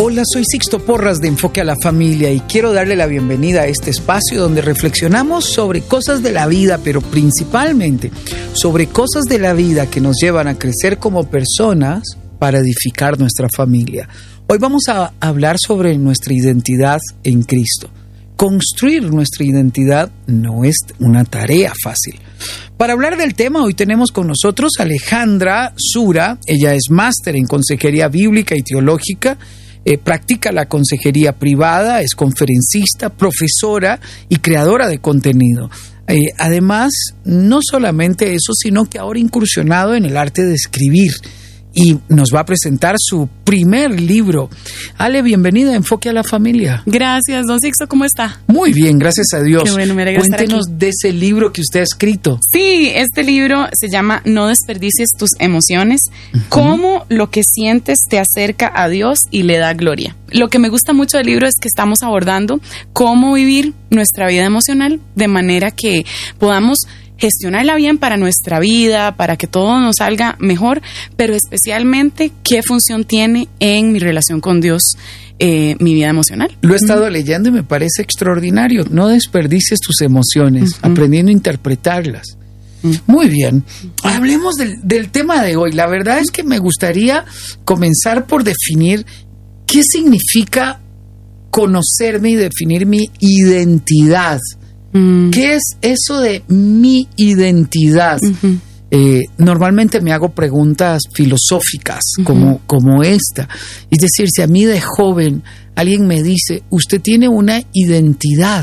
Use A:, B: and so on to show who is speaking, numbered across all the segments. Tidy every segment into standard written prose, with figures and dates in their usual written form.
A: Hola, soy Sixto Porras de Enfoque a la Familia y quiero darle la bienvenida a este espacio donde reflexionamos sobre cosas de la vida, pero principalmente sobre cosas de la vida que nos llevan a crecer como personas para edificar nuestra familia. Hoy vamos a hablar sobre nuestra identidad en Cristo. Construir nuestra identidad no es una tarea fácil. Para hablar del tema, hoy tenemos con nosotros a Alejandra Sura. Ella es máster en consejería bíblica y teológica, practica la consejería privada, es conferencista, profesora y creadora de contenido. Además, no solamente eso, sino que ahora ha incursionado en el arte de escribir y nos va a presentar su primer libro. Ale, bienvenida a Enfoque a la Familia.
B: Gracias, don Sixto, ¿cómo está?
A: Muy bien, gracias a Dios.
B: Qué bueno, me alegra estar aquí.
A: Cuéntenos de ese libro que usted ha escrito.
B: Sí, este libro se llama No desperdicies tus emociones, cómo lo que sientes te acerca a Dios y le da gloria. Lo que me gusta mucho del libro es que estamos abordando cómo vivir nuestra vida emocional de manera que podamos gestionarla bien para nuestra vida, para que todo nos salga mejor, pero especialmente qué función tiene en mi relación con Dios, mi vida emocional.
A: Lo he estado leyendo y me parece extraordinario. No desperdicies tus emociones, aprendiendo a interpretarlas. Muy bien. Hablemos del tema de hoy. La verdad es que me gustaría comenzar por definir qué significa conocerme y definir mi identidad. ¿Qué es eso de mi identidad? Normalmente me hago preguntas filosóficas como esta. Es decir, si a mí de joven alguien me dice, usted tiene una identidad,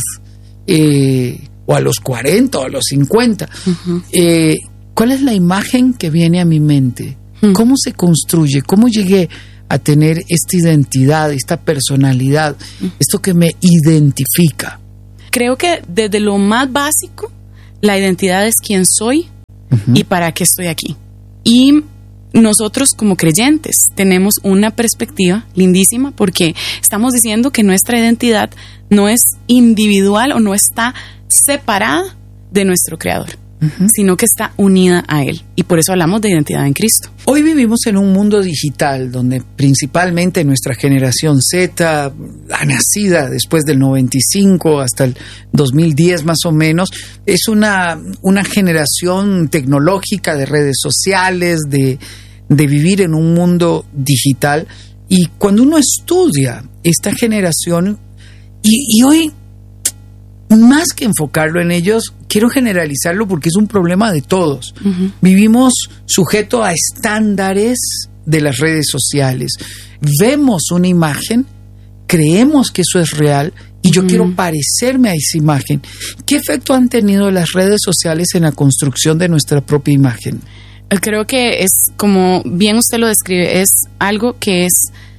A: o a los 40 o a los 50, ¿cuál es la imagen que viene a mi mente? ¿Cómo se construye? ¿Cómo llegué a tener esta identidad, esta personalidad, esto que me identifica?
B: Creo que desde lo más básico, la identidad es quién soy y para qué estoy aquí. Y nosotros como creyentes tenemos una perspectiva lindísima porque estamos diciendo que nuestra identidad no es individual o no está separada de nuestro Creador, sino que está unida a Él. Y por eso hablamos de identidad en Cristo.
A: Hoy vivimos en un mundo digital donde principalmente nuestra generación Z, la nacida después del 95 hasta el 2010 más o menos, es una generación tecnológica de redes sociales, de vivir en un mundo digital. Y cuando uno estudia esta generación, y hoy, más que enfocarlo en ellos, quiero generalizarlo porque es un problema de todos. Vivimos sujeto a estándares de las redes sociales. Vemos una imagen, creemos que eso es real y yo quiero parecerme a esa imagen. ¿Qué efecto han tenido las redes sociales en la construcción de nuestra propia imagen?
B: Creo que es, como bien usted lo describe, es algo que es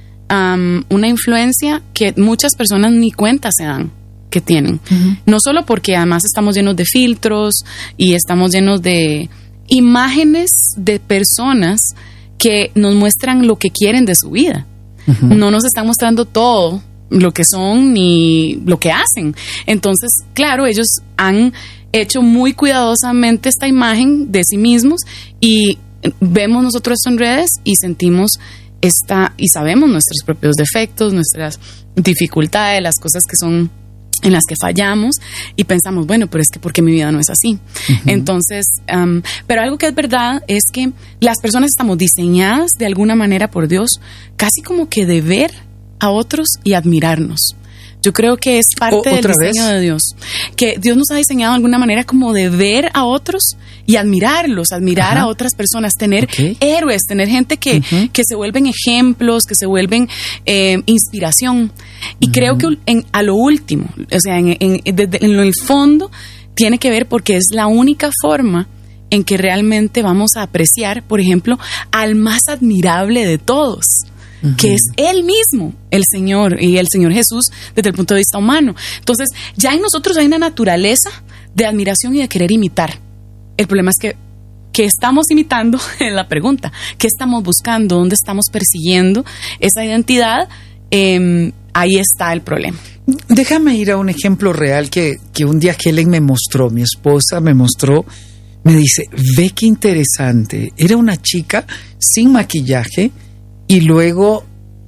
B: una influencia que muchas personas ni cuenta se dan que tienen. No solo porque además estamos llenos de filtros y estamos llenos de imágenes de personas que nos muestran lo que quieren de su vida. No nos están mostrando todo lo que son ni lo que hacen. Entonces, claro, ellos han hecho muy cuidadosamente esta imagen de sí mismos y vemos nosotros esto en redes y sentimos y sabemos nuestros propios defectos, nuestras dificultades, las cosas que son en las que fallamos y pensamos, bueno, pero es que ¿por qué mi vida no es así? Entonces, pero algo que es verdad es que las personas estamos diseñadas de alguna manera por Dios, casi como que de ver a otros y admirarnos. Yo creo que es parte del diseño de Dios, que Dios nos ha diseñado de alguna manera como de ver a otros y admirarlos, admirar a otras personas, tener héroes, tener gente que se vuelven ejemplos, que se vuelven inspiración. Y creo que a lo último, o sea, en el fondo, tiene que ver porque es la única forma en que realmente vamos a apreciar, por ejemplo, al más admirable de todos, que es Él mismo, el Señor y el Señor Jesús desde el punto de vista humano. Entonces, ya en nosotros hay una naturaleza de admiración y de querer imitar. El problema es que estamos imitando en la pregunta. ¿Qué estamos buscando? ¿Dónde estamos persiguiendo esa identidad? Ahí está el problema.
A: Déjame ir a un ejemplo real que un día Helen me mostró, mi esposa me mostró. Me dice, ve qué interesante. Era una chica sin maquillaje y luego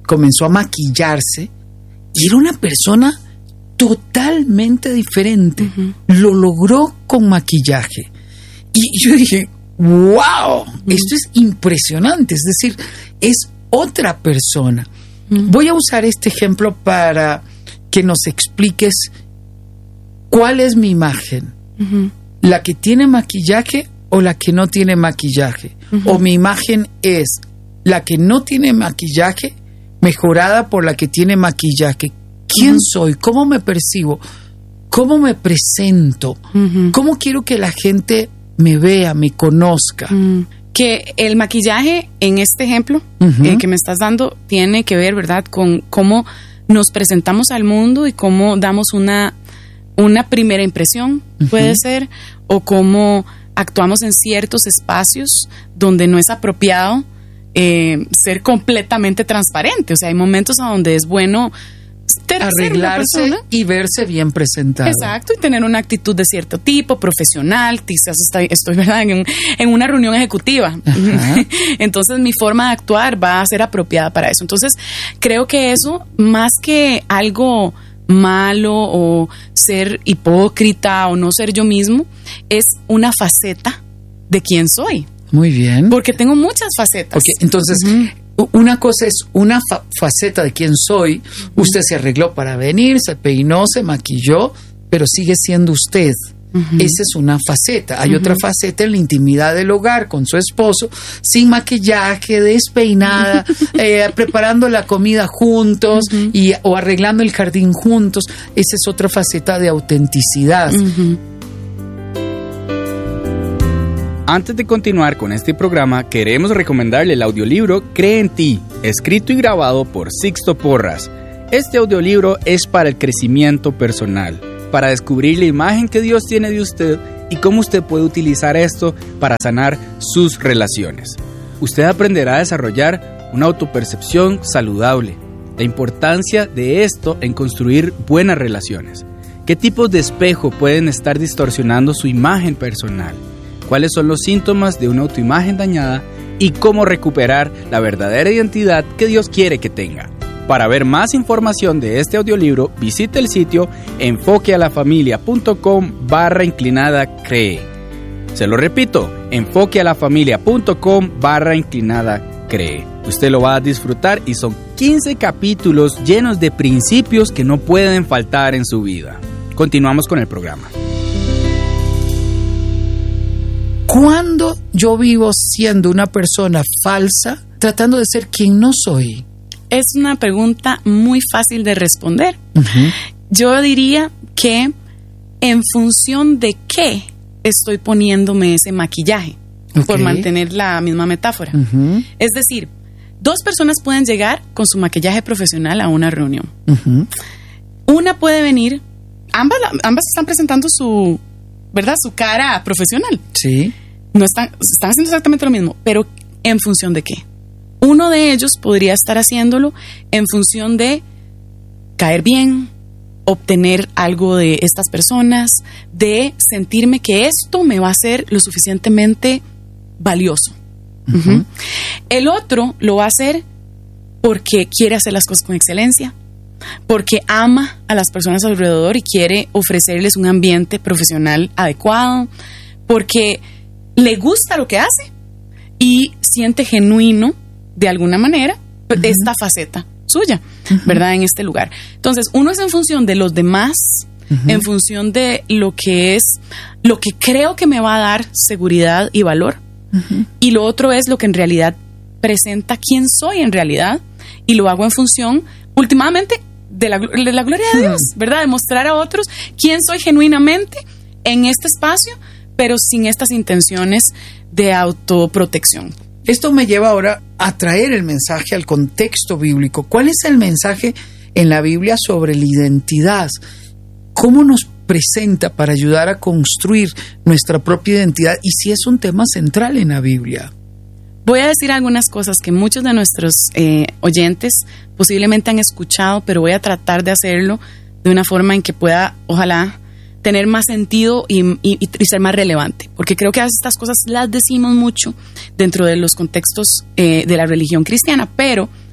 A: comenzó a maquillarse y era una persona totalmente diferente. Lo logró con maquillaje. Y yo dije, wow, esto es impresionante. Es decir, es otra persona. Voy a usar este ejemplo para que nos expliques cuál es mi imagen. ¿La que tiene maquillaje o la que no tiene maquillaje? O mi imagen es la que no tiene maquillaje mejorada por la que tiene maquillaje. ¿Quién soy? ¿Cómo me percibo? ¿Cómo me presento? ¿Cómo quiero que la gente me vea, me conozca?
B: Que el maquillaje, en este ejemplo que me estás dando, tiene que ver, ¿verdad?, con cómo nos presentamos al mundo y cómo damos una primera impresión, puede ser, o cómo actuamos en ciertos espacios donde no es apropiado ser completamente transparente. O sea, hay momentos a donde es bueno
A: arreglarse y verse bien presentado.
B: Exacto, y tener una actitud de cierto tipo, profesional. Quizás estoy ¿verdad?, en una reunión ejecutiva. Entonces mi forma de actuar va a ser apropiada para eso. Entonces creo que eso, más que algo malo o ser hipócrita o no ser yo mismo, es una faceta de quién soy.
A: Muy bien.
B: Porque tengo muchas facetas.
A: Okay, entonces, una cosa es una faceta de quién soy. Usted se arregló para venir, se peinó, se maquilló, pero sigue siendo usted. Esa es una faceta. Hay otra faceta en la intimidad del hogar con su esposo, sin maquillaje, despeinada, preparando la comida juntos o arreglando el jardín juntos. Esa es otra faceta de autenticidad.
C: Antes de continuar con este programa, queremos recomendarle el audiolibro Cree en ti, escrito y grabado por Sixto Porras. Este audiolibro es para el crecimiento personal, para descubrir la imagen que Dios tiene de usted y cómo usted puede utilizar esto para sanar sus relaciones. Usted aprenderá a desarrollar una autopercepción saludable, la importancia de esto en construir buenas relaciones, qué tipos de espejo pueden estar distorsionando su imagen personal, cuáles son los síntomas de una autoimagen dañada y cómo recuperar la verdadera identidad que Dios quiere que tenga. Para ver más información de este audiolibro, visite el sitio enfoquealafamilia.com/cree. Se lo repito, enfoquealafamilia.com/cree. Usted lo va a disfrutar y son 15 capítulos llenos de principios que no pueden faltar en su vida. Continuamos con el programa.
A: ¿Cuándo yo vivo siendo una persona falsa, tratando de ser quien no soy?
B: Es una pregunta muy fácil de responder. Yo diría que en función de qué estoy poniéndome ese maquillaje, por mantener la misma metáfora. Es decir, dos personas pueden llegar con su maquillaje profesional a una reunión. Una puede venir, ambas están presentando su cara profesional.
A: Sí.
B: No están haciendo exactamente lo mismo, pero ¿en función de qué? Uno de ellos podría estar haciéndolo en función de caer bien, obtener algo de estas personas, de sentirme que esto me va a hacer lo suficientemente valioso. El otro lo va a hacer porque quiere hacer las cosas con excelencia, porque ama a las personas alrededor y quiere ofrecerles un ambiente profesional adecuado, porque le gusta lo que hace y siente genuino de alguna manera esta faceta suya, ¿verdad? En este lugar. Entonces, uno es en función de los demás, en función de lo que creo que me va a dar seguridad y valor, y lo otro es lo que en realidad presenta quién soy en realidad, y lo hago en función, últimamente, de la gloria de Dios, ¿verdad? De mostrar a otros quién soy genuinamente en este espacio, pero sin estas intenciones de autoprotección.
A: Esto me lleva ahora a traer el mensaje al contexto bíblico. ¿Cuál es el mensaje en la Biblia sobre la identidad? ¿Cómo nos presenta para ayudar a construir nuestra propia identidad? Y si es un tema central en la Biblia.
B: Voy a decir algunas cosas que muchos de nuestros oyentes posiblemente han escuchado, pero voy a tratar de hacerlo de una forma en que pueda, ojalá, tener más sentido y ser más relevante, porque creo que estas cosas las decimos mucho dentro de los contextos de la religión cristiana, pero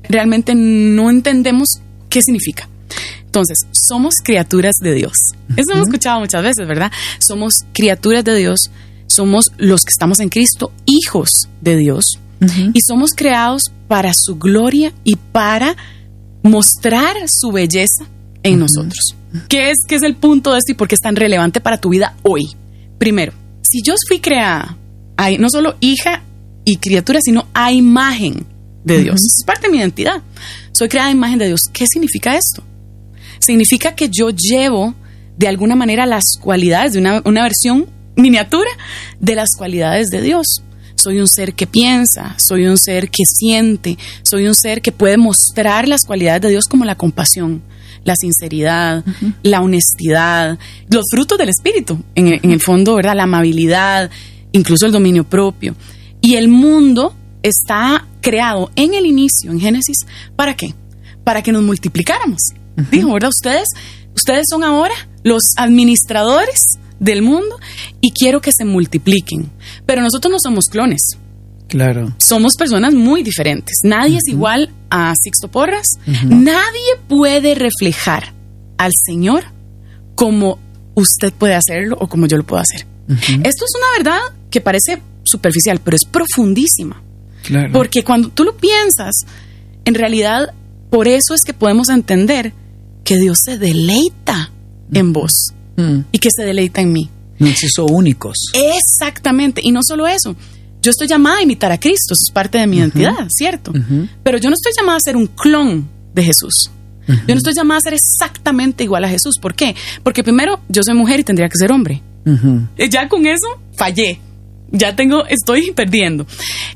B: realmente no entendemos qué significa. Entonces, somos criaturas de Dios. Eso hemos escuchado muchas veces, ¿verdad? Somos criaturas de Dios, somos los que estamos en Cristo, hijos de Dios, y somos creados para su gloria y para mostrar su belleza en nosotros. ¿Qué es el punto de esto y por qué es tan relevante para tu vida hoy? Primero, si yo fui creada, no solo hija y criatura, sino a imagen de Dios. Es parte de mi identidad. Soy creada a imagen de Dios. ¿Qué significa esto? Significa que yo llevo de alguna manera las cualidades de una versión miniatura de las cualidades de Dios. Soy un ser que piensa, soy un ser que siente, soy un ser que puede mostrar las cualidades de Dios como la compasión, la sinceridad, la honestidad, los frutos del Espíritu, en el fondo, ¿verdad? La amabilidad, incluso el dominio propio. Y el mundo está creado en el inicio, en Génesis, ¿para qué? Para que nos multiplicáramos. Dijo, ¿verdad? Ustedes son ahora los administradores del mundo y quiero que se multipliquen. Pero nosotros no somos clones.
A: Claro.
B: Somos personas muy diferentes. Nadie es igual a Sixto Porras. Nadie puede reflejar al Señor como usted puede hacerlo o como yo lo puedo hacer. Esto es una verdad que parece superficial, pero es profundísima.
A: Claro.
B: Porque cuando tú lo piensas, en realidad, por eso es que podemos entender que Dios se deleita en vos y que se deleita en mí.
A: Nos hizo únicos.
B: Exactamente. Y no solo eso. Yo estoy llamada a imitar a Cristo, eso es parte de mi identidad, ¿cierto? Pero yo no estoy llamada a ser un clon de Jesús. Yo no estoy llamada a ser exactamente igual a Jesús. ¿Por qué? Porque primero, yo soy mujer y tendría que ser hombre. Ya con eso fallé. Estoy perdiendo.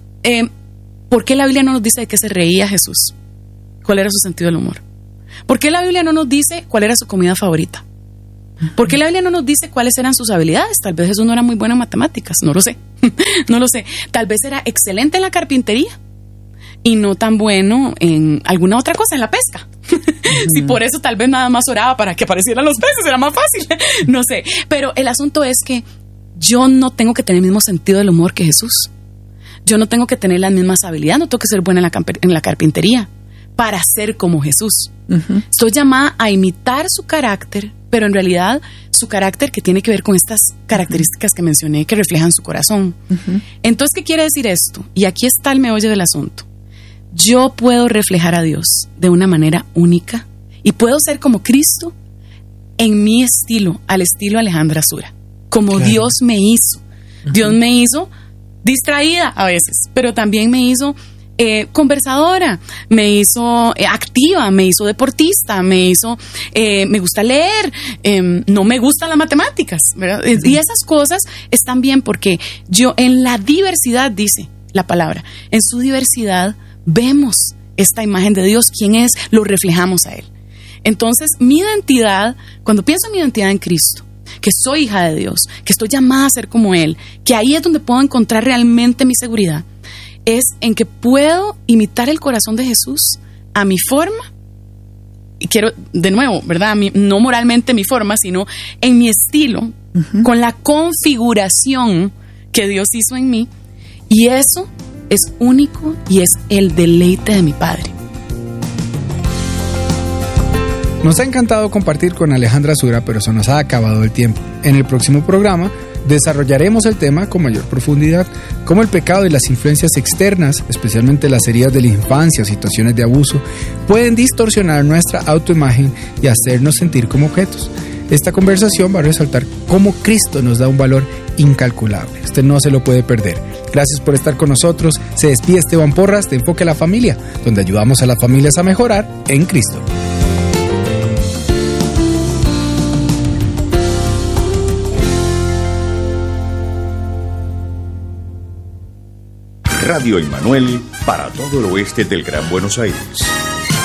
B: ¿Por qué la Biblia no nos dice de qué se reía Jesús? ¿Cuál era su sentido del humor? ¿Por qué la Biblia no nos dice cuál era su comida favorita? ¿Por qué la Biblia no nos dice cuáles eran sus habilidades? Tal vez Jesús no era muy bueno en matemáticas, no lo sé. No lo sé. Tal vez era excelente en la carpintería y no tan bueno en alguna otra cosa, en la pesca. Si por eso tal vez nada más oraba para que aparecieran los peces, era más fácil. No sé. Pero el asunto es que yo no tengo que tener el mismo sentido del humor que Jesús. Yo no tengo que tener las mismas habilidades, no tengo que ser buena en la carpintería para ser como Jesús. Estoy llamada a imitar su carácter, pero en realidad su carácter que tiene que ver con estas características que mencioné que reflejan su corazón. Entonces, ¿qué quiere decir esto? Y aquí está el meollo del asunto. Yo puedo reflejar a Dios de una manera única y puedo ser como Cristo en mi estilo, al estilo Alejandra Sura, como Dios me hizo. Dios me hizo distraída a veces, pero también me hizo conversadora, me hizo activa, me hizo deportista, me gusta leer, no me gustan las matemáticas, ¿verdad? Y esas cosas están bien porque yo en la diversidad, dice la palabra, en su diversidad vemos esta imagen de Dios, quién es, lo reflejamos a Él. Entonces, mi identidad, cuando pienso en mi identidad en Cristo, que soy hija de Dios, que estoy llamada a ser como Él, que ahí es donde puedo encontrar realmente mi seguridad, es en que puedo imitar el corazón de Jesús a mi forma, y quiero, de nuevo, ¿verdad? No moralmente mi forma, sino en mi estilo, con la configuración que Dios hizo en mí, y eso es único y es el deleite de mi Padre.
C: Nos ha encantado compartir con Alejandra Sura, pero se nos ha acabado el tiempo. En el próximo programa desarrollaremos el tema con mayor profundidad, cómo el pecado y las influencias externas, especialmente las heridas de la infancia o situaciones de abuso, pueden distorsionar nuestra autoimagen y hacernos sentir como objetos. Esta conversación va a resaltar cómo Cristo nos da un valor incalculable. Usted no se lo puede perder. Gracias por estar con nosotros. Se despide Esteban Porras de Enfoque a la Familia, donde ayudamos a las familias a mejorar en Cristo.
D: Radio Emmanuel para todo el oeste del Gran Buenos Aires.